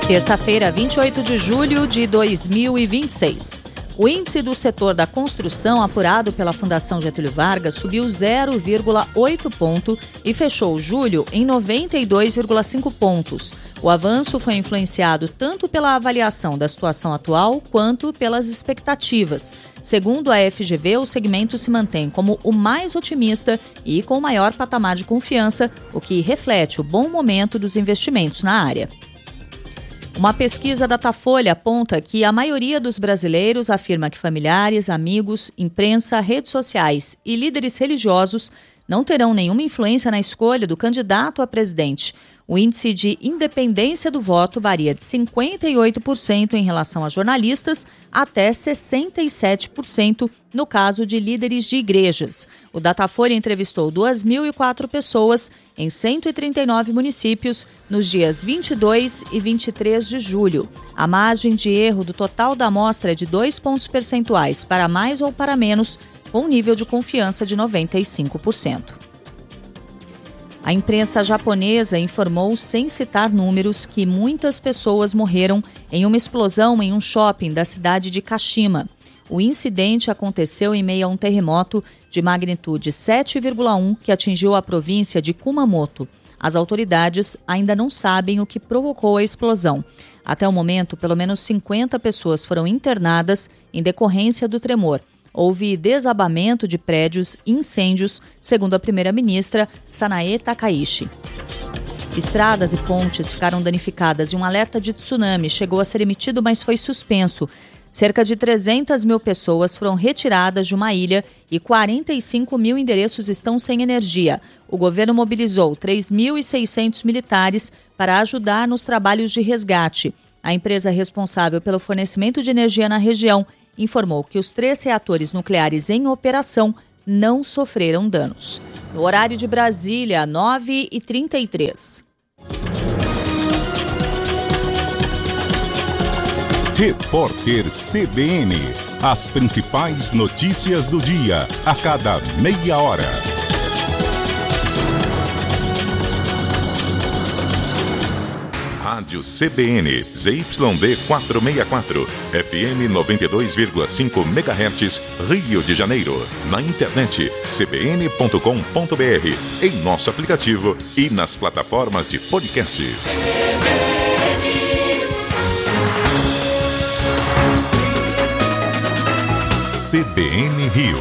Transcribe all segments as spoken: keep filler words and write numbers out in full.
Terça-feira, vinte e oito de julho de dois mil e vinte e seis. O índice do setor da construção apurado pela Fundação Getúlio Vargas subiu zero vírgula oito ponto e fechou julho em noventa e dois vírgula cinco pontos. O avanço foi influenciado tanto pela avaliação da situação atual quanto pelas expectativas. Segundo a F G V, o segmento se mantém como o mais otimista e com o maior patamar de confiança, o que reflete o bom momento dos investimentos na área. Uma pesquisa da Datafolha aponta que a maioria dos brasileiros afirma que familiares, amigos, imprensa, redes sociais e líderes religiosos não terão nenhuma influência na escolha do candidato a presidente. O índice de independência do voto varia de cinquenta e oito por cento em relação a jornalistas até sessenta e sete por cento no caso de líderes de igrejas. O Datafolha entrevistou duas mil e quatro pessoas em cento e trinta e nove municípios nos dias vinte e dois e vinte e três de julho. A margem de erro do total da amostra é de dois pontos percentuais para mais ou para menos, com um nível de confiança de noventa e cinco por cento. A imprensa japonesa informou, sem citar números, que muitas pessoas morreram em uma explosão em um shopping da cidade de Kashima. O incidente aconteceu em meio a um terremoto de magnitude sete vírgula um que atingiu a província de Kumamoto. As autoridades ainda não sabem o que provocou a explosão. Até o momento, pelo menos cinquenta pessoas foram internadas em decorrência do tremor. Houve desabamento de prédios e incêndios, segundo a primeira-ministra Sanae Takaichi. Estradas e pontes ficaram danificadas e um alerta de tsunami chegou a ser emitido, mas foi suspenso. Cerca de trezentas mil pessoas foram retiradas de uma ilha e quarenta e cinco mil endereços estão sem energia. O governo mobilizou três mil e seiscentos militares para ajudar nos trabalhos de resgate. A empresa responsável pelo fornecimento de energia na região informou que os três reatores nucleares em operação não sofreram danos. No horário de Brasília, nove e trinta e três. Repórter C B N. As principais notícias do dia, a cada meia hora. Rádio C B N, Z Y D quatrocentos e sessenta e quatro, F M noventa e dois vírgula cinco megahertz, Rio de Janeiro. Na internet, c b n ponto com ponto b r, em nosso aplicativo e nas plataformas de podcasts. C B N Rio.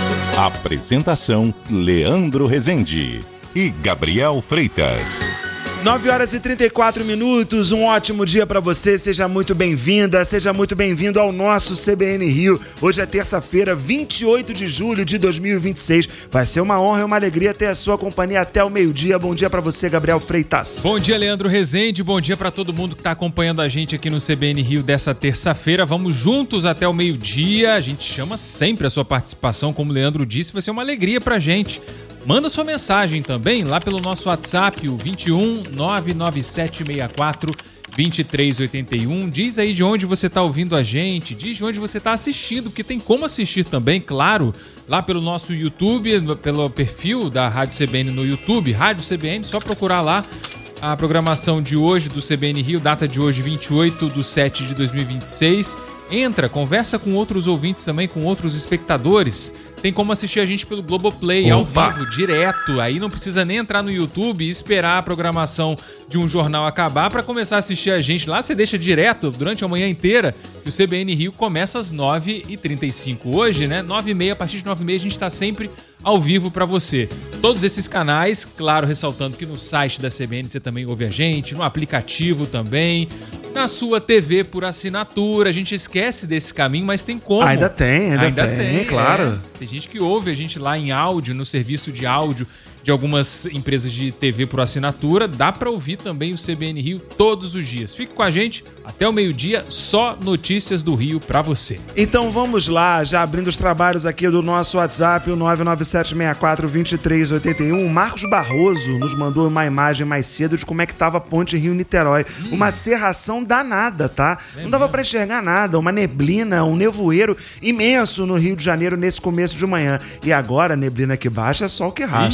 Apresentação: Leandro Rezende e Gabriel Freitas. nove horas e trinta e quatro minutos, um ótimo dia para você, seja muito bem-vinda, seja muito bem-vindo ao nosso C B N Rio. Hoje é terça-feira, vinte e oito de julho de dois mil e vinte e seis. Vai ser uma honra e uma alegria ter a sua companhia até o meio-dia. Bom dia para você, Gabriel Freitas. Bom dia, Leandro Rezende, bom dia para todo mundo que está acompanhando a gente aqui no C B N Rio dessa terça-feira. Vamos juntos até o meio-dia, a gente chama sempre a sua participação, como o Leandro disse, vai ser uma alegria pra gente. Manda sua mensagem também lá pelo nosso WhatsApp, o vinte e um, nove nove sete seis quatro, vinte e três oitenta e um. Diz aí de onde você está ouvindo a gente, diz de onde você está assistindo, porque tem como assistir também, claro, lá pelo nosso YouTube, pelo perfil da Rádio C B N no YouTube, Rádio C B N, só procurar lá a programação de hoje do C B N Rio, data de hoje vinte e oito de setembro de dois mil e vinte e seis. Entra, conversa com outros ouvintes também, com outros espectadores. Tem como assistir a gente pelo Globoplay, Opa. ao vivo, direto. Aí não precisa nem entrar no YouTube e esperar a programação de um jornal acabar para começar a assistir a gente. Lá você deixa direto durante a manhã inteira. E o C B N Rio começa às nove e trinta e cinco. Hoje, né? nove e meia, a partir de nove e meia a gente está sempre ao vivo para você. Todos esses canais, claro, ressaltando que no site da C B N você também ouve a gente, no aplicativo também, na sua T V por assinatura. A gente esquece desse caminho, mas tem como. Ainda tem, ainda, ainda tem, tem, claro. É. Tem gente que ouve a gente lá em áudio, no serviço de áudio de algumas empresas de T V por assinatura. Dá para ouvir também o C B N Rio todos os dias. Fique com a gente até o meio-dia, só notícias do Rio para você. Então vamos lá, já abrindo os trabalhos aqui do nosso WhatsApp, o nove nove sete seis quatro, vinte e três oitenta e um. O Marcos Barroso nos mandou uma imagem mais cedo de como é que tava a ponte Rio-Niterói. Hum. Uma cerração danada, tá? É Não dava para enxergar nada, uma neblina, um nevoeiro imenso no Rio de Janeiro nesse começo de manhã. E agora a neblina que baixa é sol que racha, Ih. né? Já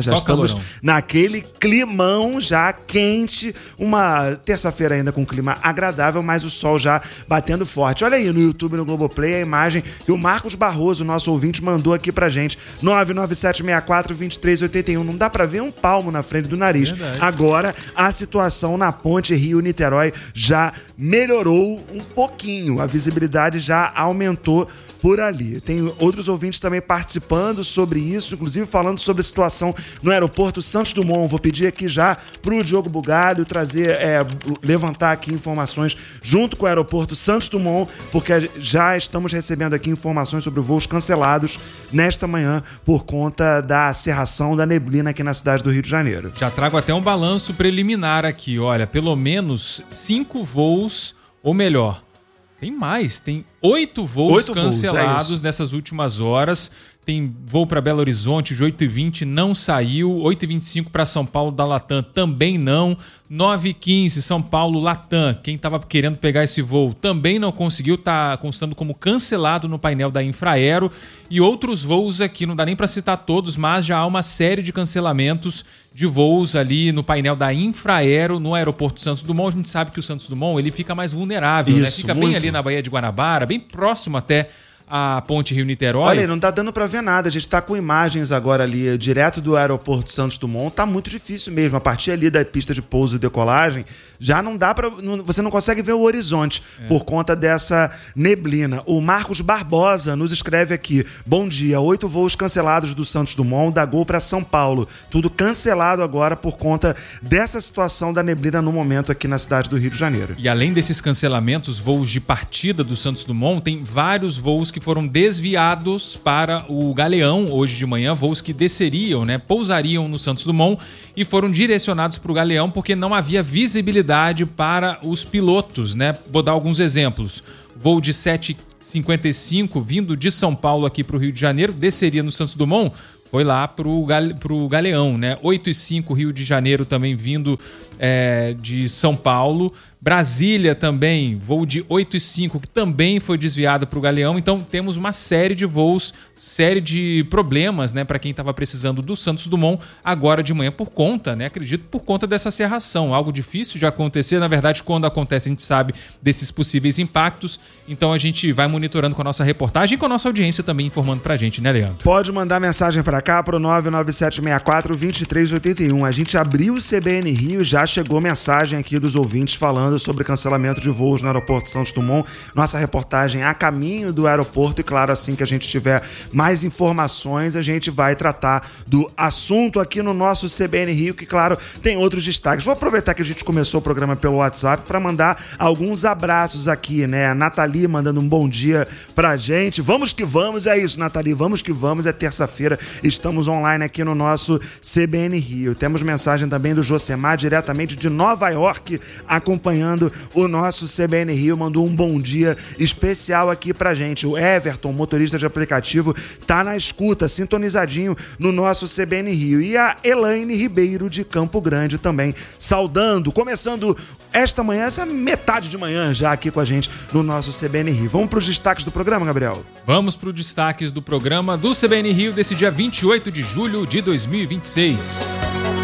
Já Só estamos calorão. naquele climão já quente, uma terça-feira ainda com clima agradável, mas o sol já batendo forte. Olha aí no YouTube, no Globoplay, a imagem que o Marcos Barroso, nosso ouvinte, mandou aqui pra gente. nove nove sete seis quatro, dois três oito um. Não dá pra ver um palmo na frente do nariz. Verdade. Agora, a situação na ponte Rio-Niterói já melhorou um pouquinho. A visibilidade já aumentou por ali. Tem outros ouvintes também participando sobre isso, inclusive falando sobre a situação no aeroporto Santos Dumont. Vou pedir aqui já pro Diogo Bugalho trazer, é, levantar aqui informações junto com o aeroporto Santos Dumont, porque já estamos recebendo aqui informações sobre voos cancelados nesta manhã por conta da cerração da neblina aqui na cidade do Rio de Janeiro. Já trago até um balanço preliminar aqui. Olha, pelo menos cinco voos, ou melhor, tem mais, tem oito voos Oito cancelados voos, é nessas últimas horas. Tem voo para Belo Horizonte de oito e vinte, não saiu. oito e vinte e cinco para São Paulo da Latam, também não. nove e quinze, São Paulo, Latam. Quem estava querendo pegar esse voo também não conseguiu, está constando como cancelado no painel da Infraero. E outros voos aqui, não dá nem para citar todos, mas já há uma série de cancelamentos de voos ali no painel da Infraero, no aeroporto Santos Dumont. A gente sabe que o Santos Dumont ele fica mais vulnerável, Isso, né? Fica muito. bem ali na Baía de Guanabara, bem próximo até a ponte Rio-Niterói. Olha aí, não tá dando pra ver nada. A gente tá com imagens agora ali, direto do aeroporto Santos Dumont. Tá muito difícil mesmo. A partir ali da pista de pouso e decolagem, já não dá pra... Não, você não consegue ver o horizonte é. por conta dessa neblina. O Marcos Barbosa nos escreve aqui. Bom dia, oito voos cancelados do Santos Dumont, da Gol pra São Paulo. Tudo cancelado agora por conta dessa situação da neblina no momento aqui na cidade do Rio de Janeiro. E além desses cancelamentos, voos de partida do Santos Dumont, tem vários voos que foram desviados para o Galeão hoje de manhã, voos que desceriam, né, pousariam no Santos Dumont e foram direcionados para o Galeão porque não havia visibilidade para os pilotos, né? Vou dar alguns exemplos. Voo de sete e cinquenta e cinco vindo de São Paulo aqui para o Rio de Janeiro, desceria no Santos Dumont, foi lá pro, Gale, pro Galeão, né? oito e cinco Rio de Janeiro também vindo é, de São Paulo. Brasília também, voo de oito e cinco, que também foi desviado para o Galeão. Então temos uma série de voos, série de problemas, né, para quem estava precisando do Santos Dumont agora de manhã por conta, né, acredito, por conta dessa cerração. Algo difícil de acontecer, na verdade, quando acontece a gente sabe desses possíveis impactos. Então a gente vai monitorando com a nossa reportagem e com a nossa audiência também informando para a gente, né, Leandro? Pode mandar mensagem para cá para o nove nove sete seis quatro, dois três oito um. A gente abriu o C B N Rio, já chegou mensagem aqui dos ouvintes falando sobre cancelamento de voos no aeroporto Santos Dumont. Nossa reportagem a caminho do aeroporto e, claro, assim que a gente tiver mais informações, a gente vai tratar do assunto aqui no nosso C B N Rio, que, claro, tem outros destaques. Vou aproveitar que a gente começou o programa pelo WhatsApp para mandar alguns abraços aqui, né? A Nathalie mandando um bom dia pra gente. Vamos que vamos, é isso, Nathalie, vamos que vamos, é terça-feira, estamos online aqui no nosso C B N Rio. Temos mensagem também do Josemar, diretamente de Nova York, acompanhando o nosso C B N Rio, mandou um bom dia especial aqui pra gente. O Everton, motorista de aplicativo, tá na escuta, sintonizadinho no nosso C B N Rio. E a Elaine Ribeiro, de Campo Grande, também saudando, começando esta manhã, essa metade de manhã já aqui com a gente no nosso C B N Rio. Vamos pros destaques do programa, Gabriel? Vamos para os destaques do programa do C B N Rio desse dia vinte e oito de julho de dois mil e vinte e seis.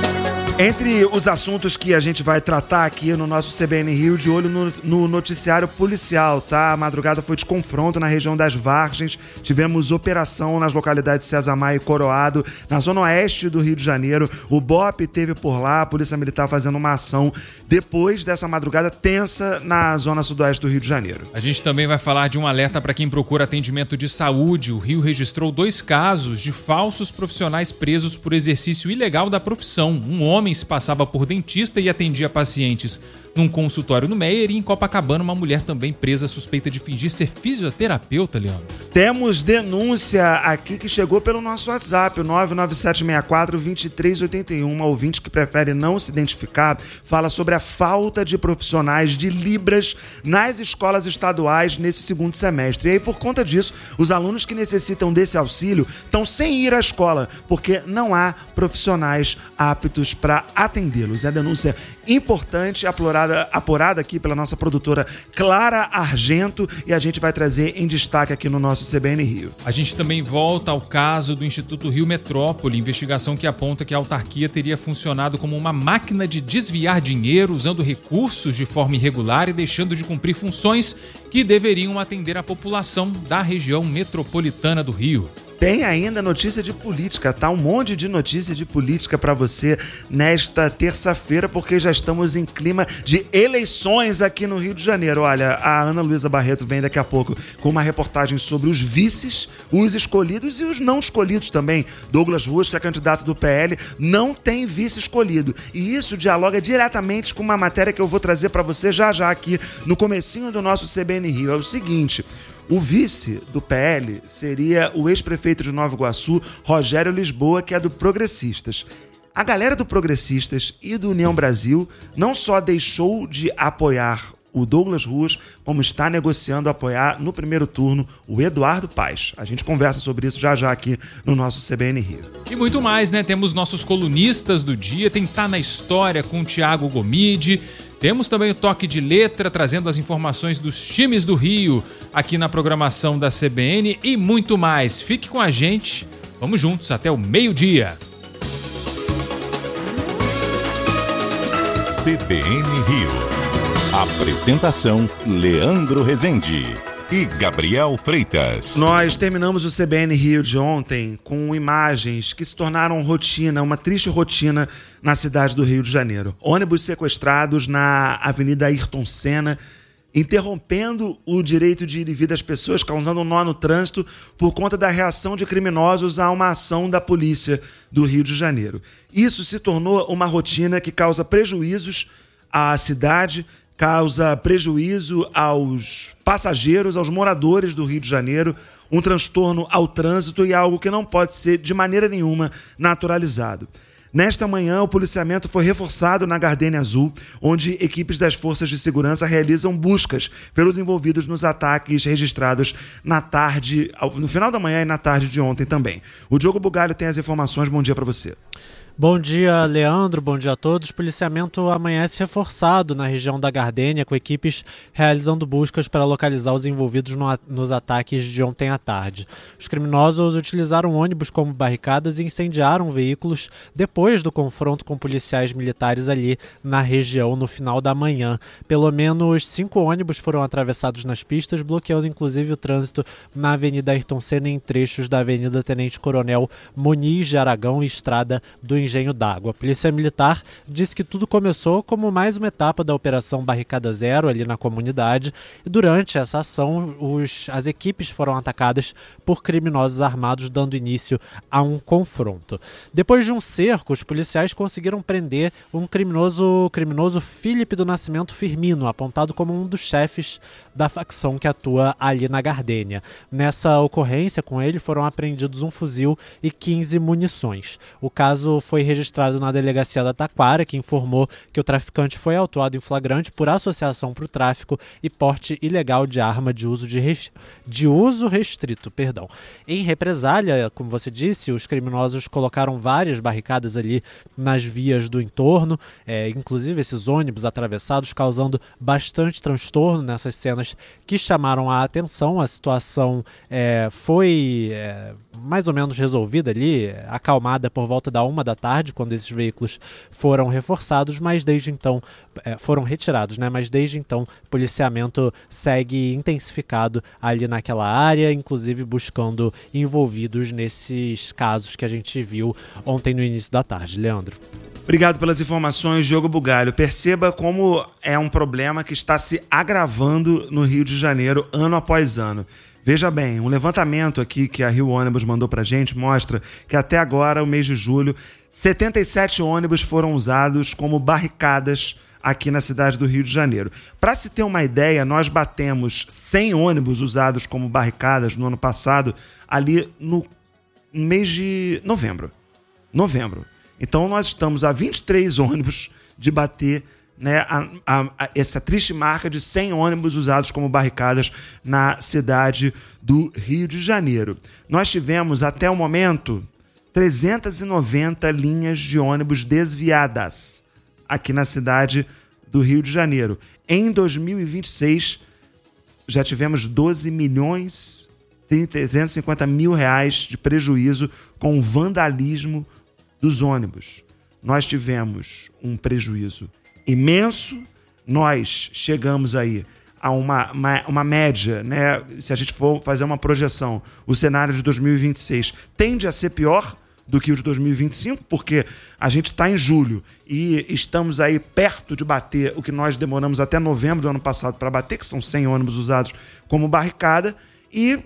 Entre os assuntos que a gente vai tratar aqui no nosso C B N Rio, de olho no, no noticiário policial, tá? A madrugada foi de confronto na região das Vargens, tivemos operação nas localidades César Maia e Coroado, na zona oeste do Rio de Janeiro. O B O P esteve por lá, a Polícia Militar fazendo uma ação depois dessa madrugada tensa na zona sudoeste do Rio de Janeiro. A gente também vai falar de um alerta para quem procura atendimento de saúde. O Rio registrou dois casos de falsos profissionais presos por exercício ilegal da profissão. Um homem se passava por dentista e atendia pacientes num consultório no Meier, e em Copacabana uma mulher também presa suspeita de fingir ser fisioterapeuta, Leandro. Temos denúncia aqui que chegou pelo nosso WhatsApp, o nove nove sete seis quatro, dois três oito um. Uma ouvinte que prefere não se identificar fala sobre a falta de profissionais de Libras nas escolas estaduais nesse segundo semestre. E aí, por conta disso, os alunos que necessitam desse auxílio estão sem ir à escola, porque não há profissionais aptos para para atendê-los. É denúncia importante, apurada, apurada aqui pela nossa produtora Clara Argento, e a gente vai trazer em destaque aqui no nosso C B N Rio. A gente também volta ao caso do Instituto Rio Metrópole, investigação que aponta que a autarquia teria funcionado como uma máquina de desviar dinheiro, usando recursos de forma irregular e deixando de cumprir funções que deveriam atender a população da região metropolitana do Rio. Tem ainda notícia de política, tá? Um monte de notícia de política para você nesta terça-feira, porque já estamos em clima de eleições aqui no Rio de Janeiro. Olha, a Ana Luísa Barreto vem daqui a pouco com uma reportagem sobre os vices, os escolhidos e os não escolhidos também. Douglas Ruas, que é candidato do P L, não tem vice escolhido. E isso dialoga diretamente com uma matéria que eu vou trazer para você já já aqui no comecinho do nosso C B N Rio. É o seguinte... O vice do P L seria o ex-prefeito de Nova Iguaçu, Rogério Lisboa, que é do Progressistas. A galera do Progressistas e do União Brasil não só deixou de apoiar o Douglas Ruas, como está negociando apoiar no primeiro turno o Eduardo Paes. A gente conversa sobre isso já já aqui no nosso C B N Rio. E muito mais, né? Temos nossos colunistas do dia, tem Tá na História com o Thiago Gomide. Temos também o Toque de Letra, trazendo as informações dos times do Rio aqui na programação da C B N e muito mais. Fique com a gente, vamos juntos até o meio-dia. C B N Rio. Apresentação Leandro Rezende e Gabriel Freitas. Nós terminamos o C B N Rio de ontem com imagens que se tornaram rotina, uma triste rotina na cidade do Rio de Janeiro. Ônibus sequestrados na Avenida Ayrton Senna, interrompendo o direito de ir e vir das pessoas, causando um nó no trânsito por conta da reação de criminosos a uma ação da polícia do Rio de Janeiro. Isso se tornou uma rotina que causa prejuízos à cidade, causa prejuízo aos passageiros, aos moradores do Rio de Janeiro, um transtorno ao trânsito e algo que não pode ser de maneira nenhuma naturalizado. Nesta manhã, o policiamento foi reforçado na Gardênia Azul, onde equipes das forças de segurança realizam buscas pelos envolvidos nos ataques registrados na tarde, no final da manhã e na tarde de ontem também. O Diogo Bugalho tem as informações. Bom dia para você. Bom dia, Leandro. Bom dia a todos. O policiamento amanhece reforçado na região da Gardênia, com equipes realizando buscas para localizar os envolvidos no, nos ataques de ontem à tarde. Os criminosos utilizaram ônibus como barricadas e incendiaram veículos depois do confronto com policiais militares ali na região no final da manhã. Pelo menos cinco ônibus foram atravessados nas pistas, bloqueando inclusive o trânsito na Avenida Ayrton Senna e em trechos da Avenida Tenente Coronel Muniz de Aragão e Estrada do Engenho d'Água. A Polícia Militar disse que tudo começou como mais uma etapa da Operação Barricada Zero ali na comunidade, e durante essa ação os, as equipes foram atacadas por criminosos armados, dando início a um confronto. Depois de um cerco, os policiais conseguiram prender um criminoso, criminoso Felipe do Nascimento Firmino, apontado como um dos chefes da facção que atua ali na Gardênia. Nessa ocorrência com ele foram apreendidos um fuzil e quinze munições. O caso foi registrado na delegacia da Taquara, que informou que o traficante foi autuado em flagrante por associação para o tráfico e porte ilegal de arma de uso, de res... de uso restrito. Perdão. Em represália, como você disse, os criminosos colocaram várias barricadas ali nas vias do entorno, é, inclusive esses ônibus atravessados, causando bastante transtorno nessas cenas que chamaram a atenção. A situação é, foi é, mais ou menos resolvida ali, acalmada por volta da uma da tarde, quando esses veículos foram reforçados, mas desde então é, foram retirados, né? Mas desde então o policiamento segue intensificado ali naquela área, inclusive buscando envolvidos nesses casos que a gente viu ontem no início da tarde. Leandro. Obrigado pelas informações, Diogo Bugalho. Perceba como é um problema que está se agravando no Rio de Janeiro ano após ano. Veja bem, um levantamento aqui que a Rio Ônibus mandou pra gente mostra que até agora, o mês de julho, setenta e sete ônibus foram usados como barricadas aqui na cidade do Rio de Janeiro. Para se ter uma ideia, nós batemos cem ônibus usados como barricadas no ano passado, ali no mês de novembro. Novembro. Então nós estamos a vinte e três ônibus de bater, né, a, a, a, essa triste marca de cem ônibus usados como barricadas na cidade do Rio de Janeiro. Nós tivemos até o momento trezentas e noventa linhas de ônibus desviadas aqui na cidade do Rio de Janeiro. Em dois mil e vinte e seis, já tivemos doze milhões e trezentos e cinquenta mil reais de prejuízo com o vandalismo dos ônibus. Nós tivemos um prejuízo imenso, nós chegamos aí a uma, uma, uma média, né? Se a gente for fazer uma projeção, o cenário de dois mil e vinte e seis tende a ser pior do que o de dois mil e vinte e cinco, porque a gente está em julho e estamos aí perto de bater o que nós demoramos até novembro do ano passado para bater, que são cem ônibus usados como barricada, e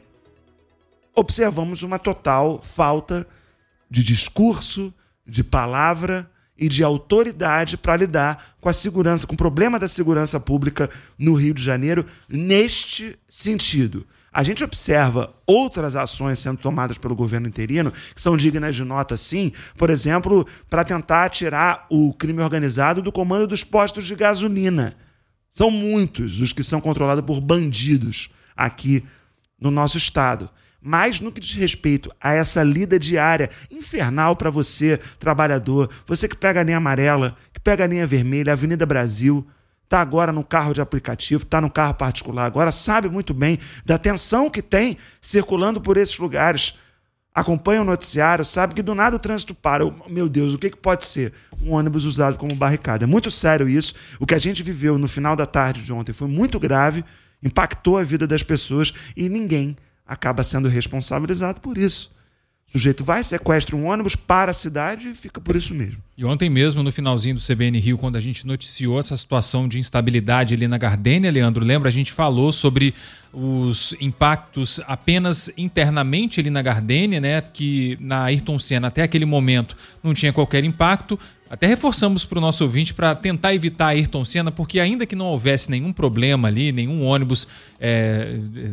observamos uma total falta de discurso, de palavra e de autoridade para lidar com a segurança, com o problema da segurança pública no Rio de Janeiro neste sentido. A gente observa outras ações sendo tomadas pelo governo interino que são dignas de nota, sim, por exemplo, para tentar tirar o crime organizado do comando dos postos de gasolina. São muitos os que são controlados por bandidos aqui no nosso estado. Mas no que diz respeito a essa lida diária infernal para você, trabalhador, você que pega a linha amarela, que pega a linha vermelha, a Avenida Brasil, está agora no carro de aplicativo, está no carro particular, agora sabe muito bem da tensão que tem circulando por esses lugares, acompanha o noticiário, sabe que do nada o trânsito para. Meu Deus, o que, que pode ser? Um ônibus usado como barricada. É muito sério isso. O que a gente viveu no final da tarde de ontem foi muito grave, impactou a vida das pessoas e ninguém acaba sendo responsabilizado por isso. O sujeito vai, sequestra um ônibus para a cidade e fica por isso mesmo. E ontem mesmo, no finalzinho do C B N Rio, quando a gente noticiou essa situação de instabilidade ali na Gardênia, Leandro, lembra? A gente falou sobre os impactos apenas internamente ali na Gardênia, né? Que na Ayrton Senna, até aquele momento, não tinha qualquer impacto. Até reforçamos para o nosso ouvinte para tentar evitar a Ayrton Senna, porque ainda que não houvesse nenhum problema ali, nenhum ônibus é,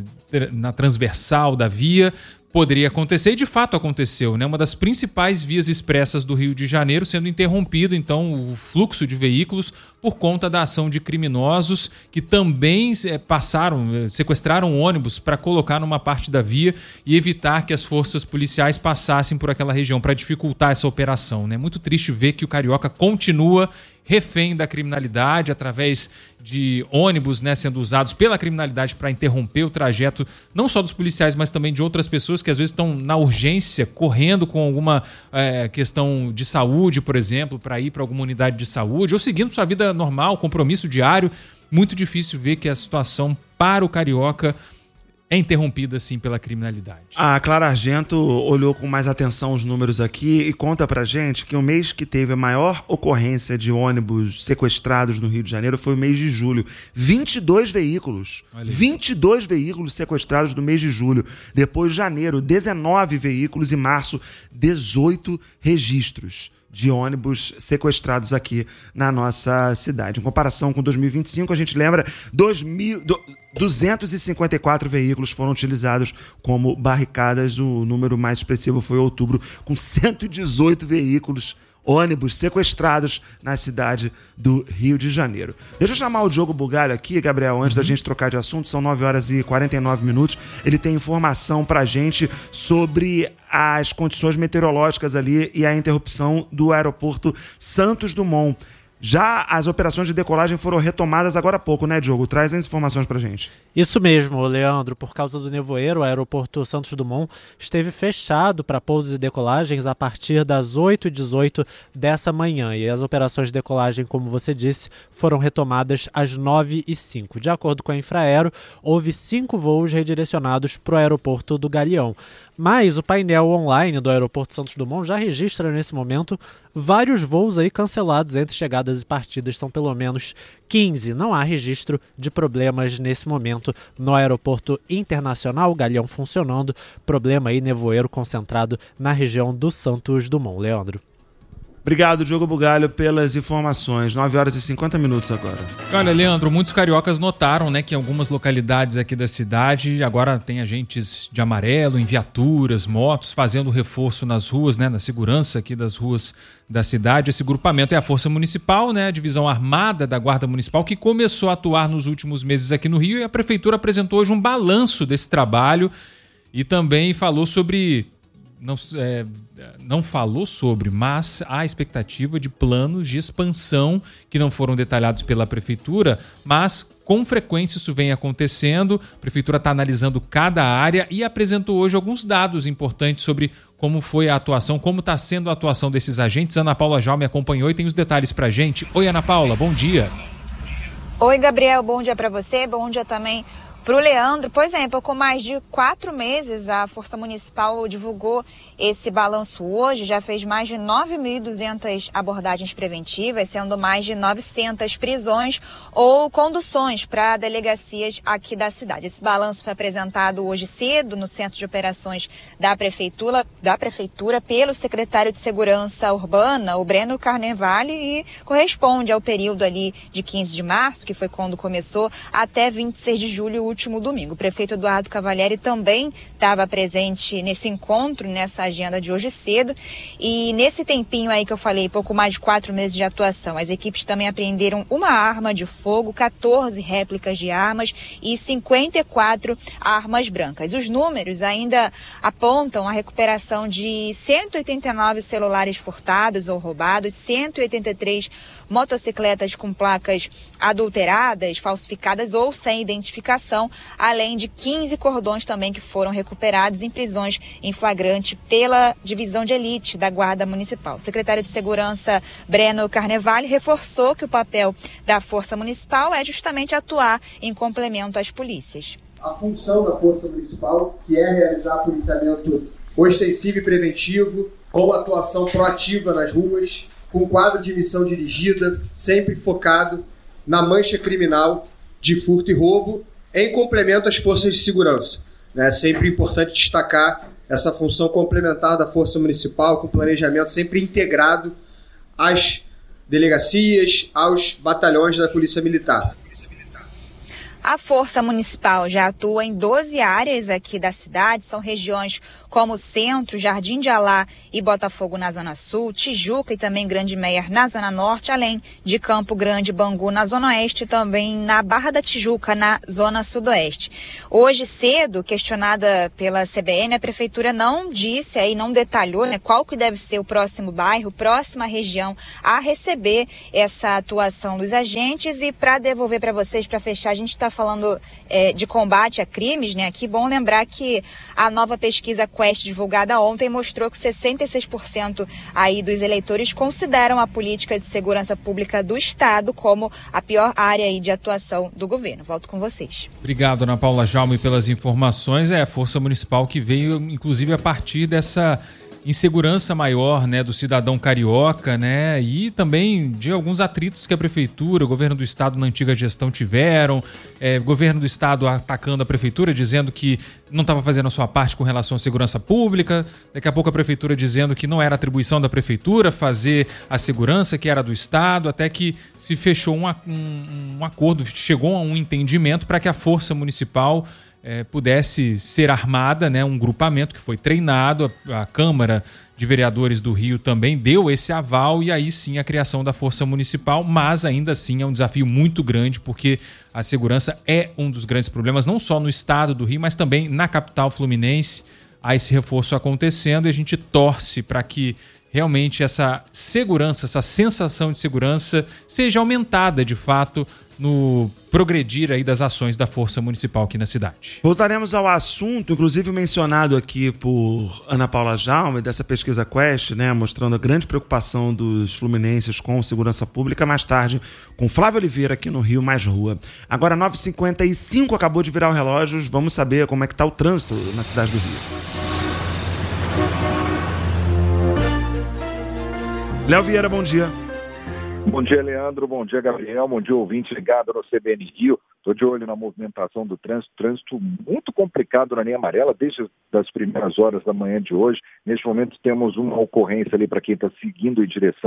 na transversal da via, poderia acontecer, e de fato aconteceu, né? Uma das principais vias expressas do Rio de Janeiro sendo interrompido, então, o fluxo de veículos por conta da ação de criminosos que também é, passaram, sequestraram ônibus para colocar numa parte da via e evitar que as forças policiais passassem por aquela região para dificultar essa operação, né? Muito triste ver que o carioca continua refém da criminalidade, através de ônibus, né, sendo usados pela criminalidade para interromper o trajeto, não só dos policiais, mas também de outras pessoas que às vezes estão na urgência, correndo com alguma é, questão de saúde, por exemplo, para ir para alguma unidade de saúde, ou seguindo sua vida normal, compromisso diário. Muito difícil ver que a situação para o carioca é interrompida, sim, pela criminalidade. A Clara Argento olhou com mais atenção os números aqui e conta pra gente que o mês que teve a maior ocorrência de ônibus sequestrados no Rio de Janeiro foi o mês de julho. vinte e dois veículos. vinte e dois veículos sequestrados no mês de julho. Depois de janeiro, dezenove veículos e março, dezoito registros de ônibus sequestrados aqui na nossa cidade. Em comparação com dois mil e vinte e cinco, a gente lembra duzentos e cinquenta e quatro veículos foram utilizados como barricadas. O número mais expressivo foi outubro, com cento e dezoito veículos, ônibus sequestrados na cidade do Rio de Janeiro. Deixa eu chamar o Diogo Bugalho aqui, Gabriel, antes uhum. da gente trocar de assunto. São nove horas e quarenta e nove minutos. Ele tem informação pra gente sobre as condições meteorológicas ali e a interrupção do aeroporto Santos Dumont. Já as operações de decolagem foram retomadas agora há pouco, né, Diogo? Traz as informações pra gente. Isso mesmo, Leandro. Por causa do nevoeiro, o aeroporto Santos Dumont esteve fechado para pousos e decolagens a partir das oito e dezoito dessa manhã. E as operações de decolagem, como você disse, foram retomadas às nove e cinco. De acordo com a Infraero, houve cinco voos redirecionados para o aeroporto do Galeão. Mas o painel online do aeroporto Santos Dumont já registra nesse momento vários voos aí cancelados entre chegadas e partidas. São pelo menos quinze. Não há registro de problemas nesse momento no aeroporto internacional. O Galeão funcionando. Problema aí, nevoeiro concentrado na região do Santos Dumont. Leandro. Obrigado, Diogo Bugalho, pelas informações. nove horas e cinquenta minutos agora. Olha, Leandro, muitos cariocas notaram, né, que em algumas localidades aqui da cidade agora tem agentes de amarelo, em viaturas, motos, fazendo reforço nas ruas, né, na segurança aqui das ruas da cidade. Esse grupamento é a Força Municipal, né, a divisão armada da Guarda Municipal, que começou a atuar nos últimos meses aqui no Rio, e a Prefeitura apresentou hoje um balanço desse trabalho e também falou sobre não, é, não falou sobre, mas há expectativa de planos de expansão que não foram detalhados pela Prefeitura, mas com frequência isso vem acontecendo. A Prefeitura está analisando cada área e apresentou hoje alguns dados importantes sobre como foi a atuação, como está sendo a atuação desses agentes. Ana Paula Jaume acompanhou e tem os detalhes para a gente. Oi, Ana Paula, bom dia. Oi, Gabriel, bom dia para você, bom dia também para o Leandro. Pois é, pouco mais de quatro meses a Força Municipal divulgou esse balanço hoje, já fez mais de nove mil e duzentas abordagens preventivas, sendo mais de novecentas prisões ou conduções para delegacias aqui da cidade. Esse balanço foi apresentado hoje cedo no Centro de Operações da Prefeitura, da Prefeitura pelo secretário de Segurança Urbana, o Breno Carnevale, e corresponde ao período ali de quinze de março, que foi quando começou, até vinte e seis de julho, último domingo. O prefeito Eduardo Cavalieri também estava presente nesse encontro, nessa agenda de hoje cedo, e nesse tempinho aí que eu falei, pouco mais de quatro meses de atuação, as equipes também apreenderam uma arma de fogo, quatorze réplicas de armas e cinquenta e quatro armas brancas. Os números ainda apontam a recuperação de cento e oitenta e nove celulares furtados ou roubados, cento e oitenta e três motocicletas com placas adulteradas, falsificadas ou sem identificação, além de quinze cordões também que foram recuperados em prisões em flagrante pela Divisão de Elite da Guarda Municipal. O secretário de Segurança, Breno Carnevale, reforçou que o papel da Força Municipal é justamente atuar em complemento às polícias. A função da Força Municipal, que é realizar policiamento ostensivo e preventivo, com atuação proativa nas ruas, com quadro de missão dirigida, sempre focado na mancha criminal de furto e roubo, em complemento às forças de segurança. É sempre importante destacar essa função complementar da Força Municipal, com planejamento sempre integrado às delegacias, aos batalhões da Polícia Militar. A Força Municipal já atua em doze áreas aqui da cidade, são regiões como Centro, Jardim de Alá e Botafogo na Zona Sul, Tijuca e também Grande Meier na Zona Norte, além de Campo Grande e Bangu na Zona Oeste e também na Barra da Tijuca na Zona Sudoeste. Hoje cedo, questionada pela C B N, a Prefeitura não disse, aí não detalhou, né, qual que deve ser o próximo bairro, próxima região a receber essa atuação dos agentes. E para devolver para vocês, para fechar, a gente está falando é, de combate a crimes, né? Aqui bom lembrar que a nova pesquisa Quest divulgada ontem mostrou que sessenta e seis por cento aí dos eleitores consideram a política de segurança pública do Estado como a pior área aí de atuação do governo. Volto com vocês. Obrigado, Ana Paula Jaume, pelas informações. É a Força Municipal que veio, inclusive, a partir dessa insegurança maior, né, do cidadão carioca, né, e também de alguns atritos que a Prefeitura, o governo do Estado na antiga gestão tiveram, é, governo do Estado atacando a Prefeitura, dizendo que não estava fazendo a sua parte com relação à segurança pública, daqui a pouco a Prefeitura dizendo que não era atribuição da Prefeitura fazer a segurança, que era do Estado, até que se fechou um, um, um acordo, chegou a um entendimento para que a Força Municipal É, pudesse ser armada, né, um grupamento que foi treinado. A, a Câmara de Vereadores do Rio também deu esse aval, e aí sim a criação da Força Municipal, mas ainda assim é um desafio muito grande, porque a segurança é um dos grandes problemas, não só no estado do Rio, mas também na capital fluminense. Há esse reforço acontecendo e a gente torce para que realmente essa segurança, essa sensação de segurança seja aumentada de fato no progredir aí das ações da Força Municipal aqui na cidade. Voltaremos ao assunto, inclusive mencionado aqui por Ana Paula Jaume, dessa pesquisa Quest, né, mostrando a grande preocupação dos fluminenses com segurança pública, mais tarde com Flávio Oliveira aqui no Rio Mais Rua. Agora nove e cinquenta e cinco, acabou de virar o relógio, vamos saber como é que está o trânsito na cidade do Rio. Léo Vieira, bom dia. Bom dia, Leandro. Bom dia, Gabriel. Bom dia, ouvinte ligado no C B N Rio. Estou de olho na movimentação do trânsito. Trânsito muito complicado na linha amarela desde as primeiras horas da manhã de hoje. Neste momento temos uma ocorrência ali para quem está seguindo em direção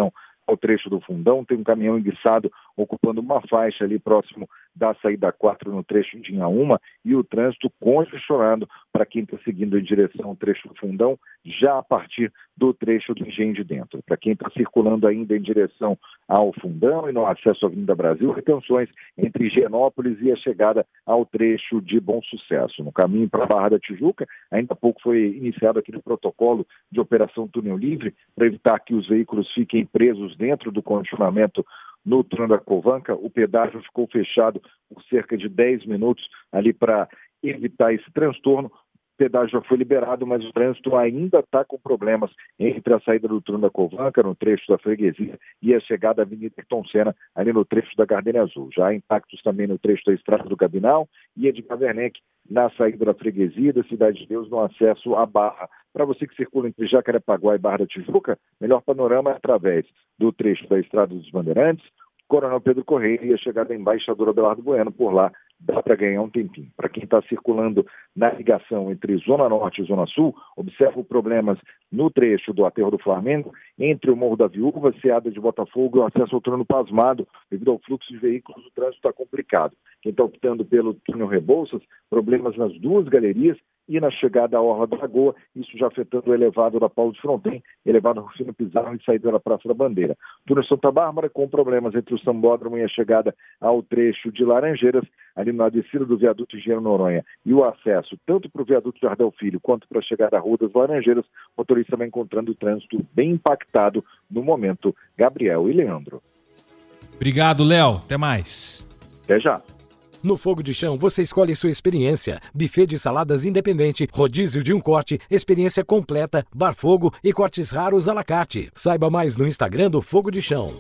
ao trecho do Fundão, tem um caminhão enguiçado ocupando uma faixa ali próximo da saída quatro no trecho de Inhaúma e o trânsito congestionado para quem está seguindo em direção ao trecho do Fundão, já a partir do trecho do Engenho de Dentro. Para quem está circulando ainda em direção ao Fundão e no acesso à Avenida Brasil, retenções entre Higienópolis e a chegada ao trecho de Bom Sucesso. No caminho para a Barra da Tijuca, ainda há pouco foi iniciado aquele protocolo de operação túnel livre para evitar que os veículos fiquem presos dentro do congestionamento no túnel da Covanca. O pedágio ficou fechado por cerca de dez minutos ali para evitar esse transtorno. O pedágio já foi liberado, mas o trânsito ainda está com problemas entre a saída do túnel da Covanca, no trecho da Freguesia, e a chegada da Avenida Ayrton Senna, ali no trecho da Gardênia Azul. Já há impactos também no trecho da Estrada do Gabinal e Edgar Werneck, na saída da Freguesia da Cidade de Deus, no acesso à Barra. Para você que circula entre Jacarepaguá e Barra da Tijuca, melhor panorama é através do trecho da Estrada dos Bandeirantes, Coronel Pedro Correia e a chegada da Embaixador Abelardo Bueno. Por lá dá para ganhar um tempinho. Para quem está circulando na ligação entre Zona Norte e Zona Sul, observa problemas no trecho do Aterro do Flamengo, entre o Morro da Viúva, Seada de Botafogo e o acesso ao túnel Pasmado. Devido ao fluxo de veículos, o trânsito está complicado. Quem está optando pelo túnel Rebouças, problemas nas duas galerias e na chegada à Orla da Lagoa, isso já afetando o elevado da Paulo de Fronten, elevado Rufino Pizarro e saída da Praça da Bandeira. Túnel Santa Bárbara, com problemas entre o Sambódromo e a chegada ao trecho de Laranjeiras, ali na descida do viaduto Engenheiro Noronha, e o acesso tanto para o viaduto Jardel Filho quanto para a chegada à Rua das Laranjeiras, o motorista vai encontrando o trânsito bem impactado no momento. Gabriel e Leandro. Obrigado, Léo. Até mais. Até já. No Fogo de Chão, você escolhe sua experiência. Buffet de saladas independente, rodízio de um corte, experiência completa, bar fogo e cortes raros à la carte. Saiba mais no Instagram do Fogo de Chão.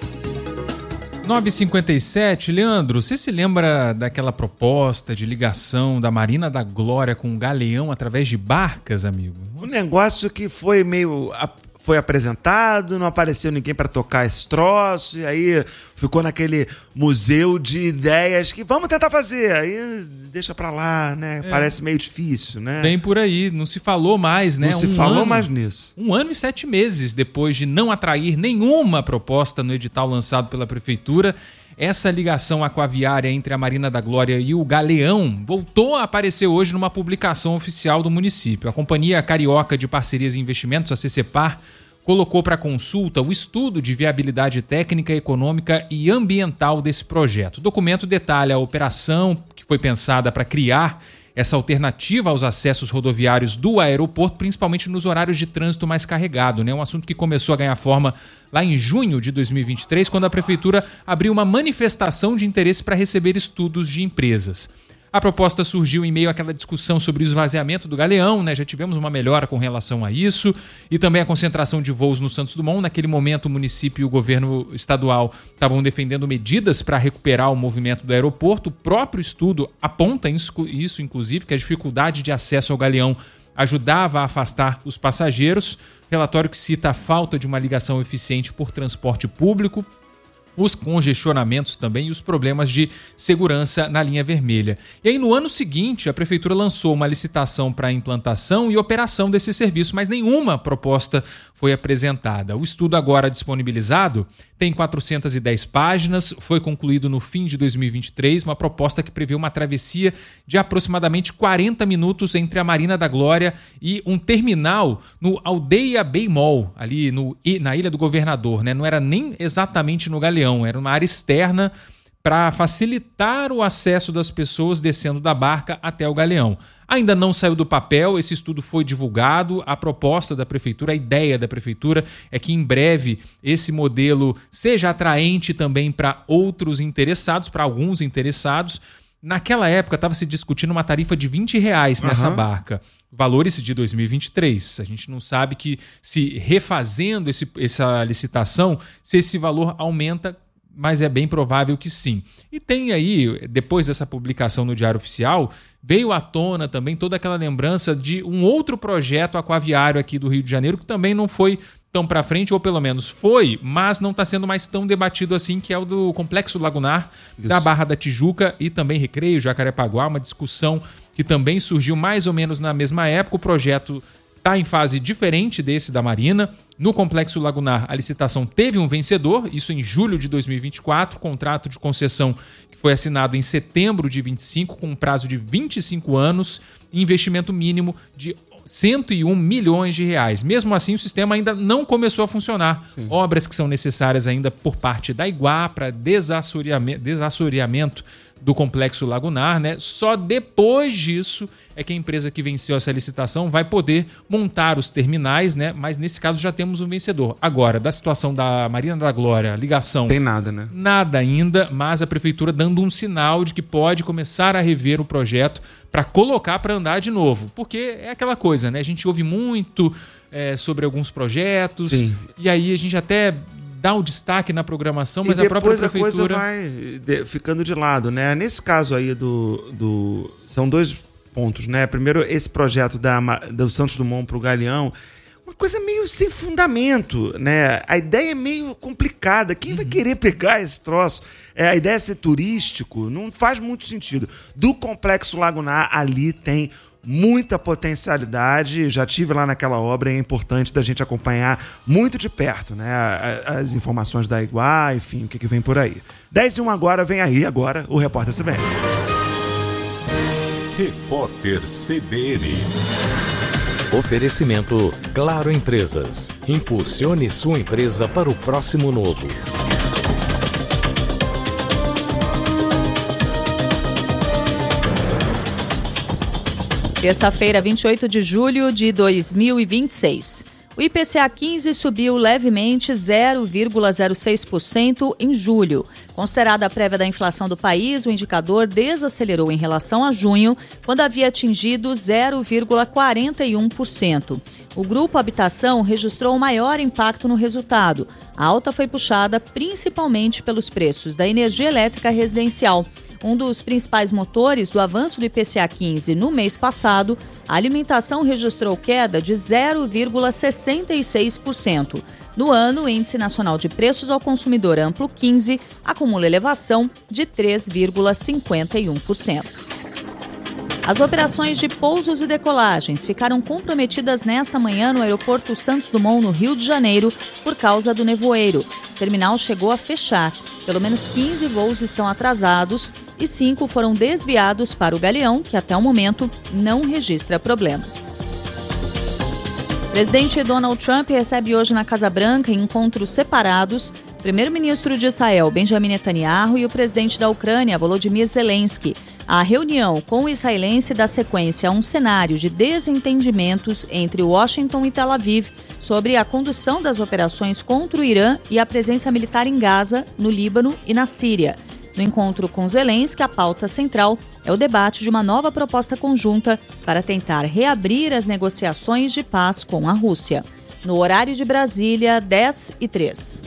nove e cinquenta e sete, Leandro, você se lembra daquela proposta de ligação da Marina da Glória com o Galeão através de barcas, amigo? Um negócio que foi meio... foi apresentado, não apareceu ninguém para tocar esse troço, e aí ficou naquele museu de ideias que vamos tentar fazer, aí deixa pra lá, né? É. Parece meio difícil, né? Bem por aí, não se falou mais, né? Não se um falou ano, mais nisso. Um ano e sete meses depois de não atrair nenhuma proposta no edital lançado pela Prefeitura, essa ligação aquaviária entre a Marina da Glória e o Galeão voltou a aparecer hoje numa publicação oficial do município. A Companhia Carioca de Parcerias e Investimentos, a CCPAR, colocou para consulta o estudo de viabilidade técnica, econômica e ambiental desse projeto. O documento detalha a operação que foi pensada para criar essa alternativa aos acessos rodoviários do aeroporto, principalmente nos horários de trânsito mais carregado, né? Um assunto que começou a ganhar forma lá em junho de dois mil e vinte e três, quando a Prefeitura abriu uma manifestação de interesse para receber estudos de empresas. A proposta surgiu em meio àquela discussão sobre o esvaziamento do Galeão, né? Já tivemos uma melhora com relação a isso, e também a concentração de voos no Santos Dumont. Naquele momento, o município e o governo estadual estavam defendendo medidas para recuperar o movimento do aeroporto. O próprio estudo aponta isso, inclusive, que a dificuldade de acesso ao Galeão ajudava a afastar os passageiros. Relatório que cita a falta de uma ligação eficiente por transporte público, os congestionamentos também e os problemas de segurança na linha vermelha. E aí, no ano seguinte, a Prefeitura lançou uma licitação para a implantação e operação desse serviço, mas nenhuma proposta foi apresentada. O estudo agora disponibilizado tem quatrocentas e dez páginas, foi concluído no fim de dois mil e vinte e três, uma proposta que prevê uma travessia de aproximadamente quarenta minutos entre a Marina da Glória e um terminal no Aldeia Bay Mall, ali no, na Ilha do Governador, né? Não era nem exatamente no Galeão, era uma área externa para facilitar o acesso das pessoas descendo da barca até o Galeão. Ainda não saiu do papel, esse estudo foi divulgado, a proposta da Prefeitura, a ideia da Prefeitura é que em breve esse modelo seja atraente também para outros interessados, para alguns interessados. Naquela época estava se discutindo uma tarifa de vinte reais nessa uhum. barca. Valores de dois mil e vinte e três. A gente não sabe que se refazendo esse, essa licitação, se esse valor aumenta, mas é bem provável que sim. E tem aí, depois dessa publicação no Diário Oficial, veio à tona também toda aquela lembrança de um outro projeto aquaviário aqui do Rio de Janeiro que também não foi tão para frente, ou pelo menos foi, mas não está sendo mais tão debatido assim, que é o do Complexo Lagunar Isso. da Barra da Tijuca e também Recreio, Jacarepaguá, uma discussão que também surgiu mais ou menos na mesma época. O projeto está em fase diferente desse da Marina. No Complexo Lagunar, a licitação teve um vencedor, isso em julho de dois mil e vinte e quatro, contrato de concessão que foi assinado em setembro de vinte e cinco, com um prazo de vinte e cinco anos e investimento mínimo de cento e um milhões de reais. Mesmo assim, o sistema ainda não começou a funcionar. Sim. Obras que são necessárias ainda por parte da Iguá para desassoreamento, desassoreamento do Complexo Lagunar, né? Só depois disso é que a empresa que venceu essa licitação vai poder montar os terminais, né? Mas nesse caso já temos um vencedor. Agora, da situação da Marina da Glória, ligação... Tem nada, né? Nada ainda, mas a prefeitura dando um sinal de que pode começar a rever o projeto para colocar para andar de novo. Porque é aquela coisa, né? A gente ouve muito é, sobre alguns projetos. Sim. E aí a gente até... dá o destaque na programação, mas e a própria prefeitura... depois a coisa vai ficando de lado, né? Nesse caso aí do... do... São dois pontos, né? Primeiro, esse projeto da, do Santos Dumont para o Galeão, uma coisa meio sem fundamento, né? A ideia é meio complicada. Quem uhum. vai querer pegar esse troço? É, a ideia é ser turístico, não faz muito sentido. Do Complexo Lagunar, ali tem... muita potencialidade, já tive lá naquela obra, é importante da gente acompanhar muito de perto, né? As informações da Iguá, enfim, o que, que vem por aí. dez e um agora, vem aí agora o Repórter C B N. Repórter C B N. Oferecimento Claro Empresas. Impulsione sua empresa para o próximo novo. Terça-feira, vinte e oito de julho de dois mil e vinte e seis. O I P C A quinze subiu levemente zero vírgula zero seis por cento em julho. Considerada a prévia da inflação do país, o indicador desacelerou em relação a junho, quando havia atingido zero vírgula quarenta e um por cento. O Grupo Habitação registrou o maior impacto no resultado. A alta foi puxada principalmente pelos preços da energia elétrica residencial. Um dos principais motores do avanço do I P C A quinze no mês passado, a alimentação registrou queda de zero vírgula sessenta e seis por cento. No ano, o Índice Nacional de Preços ao Consumidor Amplo quinze acumula elevação de três vírgula cinquenta e um por cento. As operações de pousos e decolagens ficaram comprometidas nesta manhã no aeroporto Santos Dumont, no Rio de Janeiro, por causa do nevoeiro. O terminal chegou a fechar. Pelo menos quinze voos estão atrasados e cinco foram desviados para o Galeão, que até o momento não registra problemas. O presidente Donald Trump recebe hoje na Casa Branca, em encontros separados, o primeiro-ministro de Israel, Benjamin Netanyahu, e o presidente da Ucrânia, Volodymyr Zelensky. A reunião com o israelense dá sequência a um cenário de desentendimentos entre Washington e Tel Aviv sobre a condução das operações contra o Irã e a presença militar em Gaza, no Líbano e na Síria. No encontro com Zelensky, a pauta central é o debate de uma nova proposta conjunta para tentar reabrir as negociações de paz com a Rússia. No horário de Brasília, dez e três.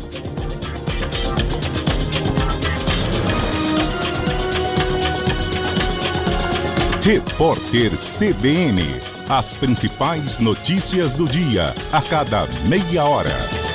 Repórter C B N. As principais notícias do dia, a cada meia hora.